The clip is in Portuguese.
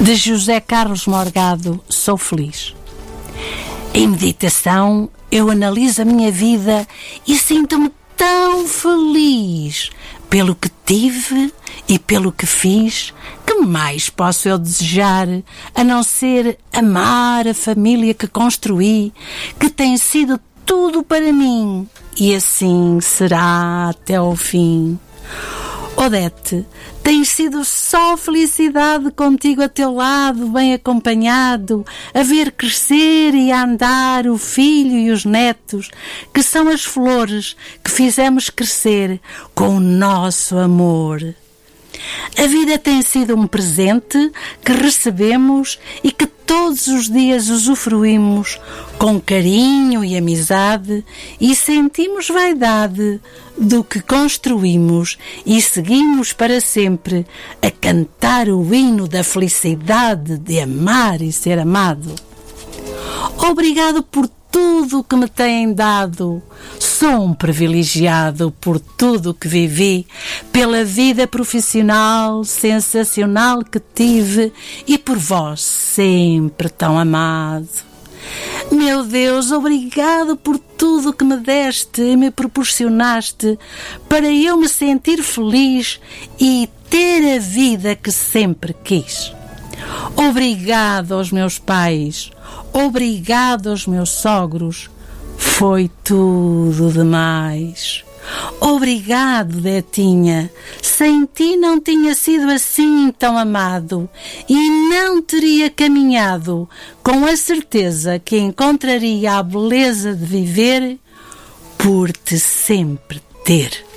de José Carlos Morgado, sou feliz. Em meditação, eu analiso a minha vida e sinto-me tão feliz pelo que tive e pelo que fiz. Que mais posso eu desejar a não ser amar a família que construí, que tem sido tudo para mim, e assim será até ao fim. Odete, tens sido só felicidade contigo a teu lado, bem acompanhado, a ver crescer e a andar o filho e os netos, que são as flores que fizemos crescer com o nosso amor. A vida tem sido um presente que recebemos e que todos os dias usufruímos com carinho e amizade, e sentimos vaidade do que construímos e seguimos para sempre a cantar o hino da felicidade de amar e ser amado. Obrigado por tudo o que me têm dado. Sou um privilegiado por tudo o que vivi, pela vida profissional sensacional que tive e por vós sempre tão amado. Meu Deus, obrigado por tudo o que me deste e me proporcionaste para eu me sentir feliz e ter a vida que sempre quis. Obrigado aos meus pais, obrigado aos meus sogros, foi tudo demais. Obrigado, Detinha, sem ti não tinha sido assim tão amado e não teria caminhado com a certeza que encontraria a beleza de viver por te sempre ter.